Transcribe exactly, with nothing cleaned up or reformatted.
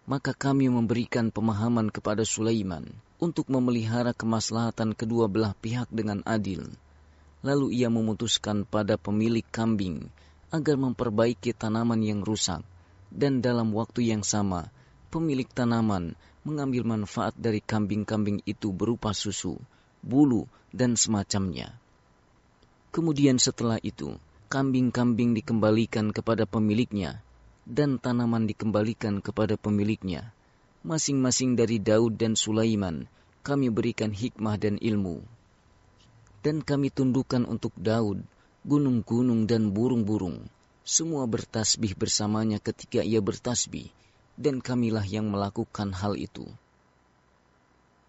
Maka kami memberikan pemahaman kepada Sulaiman untuk memelihara kemaslahatan kedua belah pihak dengan adil. Lalu ia memutuskan pada pemilik kambing agar memperbaiki tanaman yang rusak, dan dalam waktu yang sama, pemilik tanaman mengambil manfaat dari kambing-kambing itu berupa susu, bulu, dan semacamnya. Kemudian setelah itu, kambing-kambing dikembalikan kepada pemiliknya, dan tanaman dikembalikan kepada pemiliknya. Masing-masing dari Daud dan Sulaiman, kami berikan hikmah dan ilmu. Dan kami tundukkan untuk Daud gunung-gunung dan burung-burung. Semua bertasbih bersamanya ketika ia bertasbih, dan kamilah yang melakukan hal itu.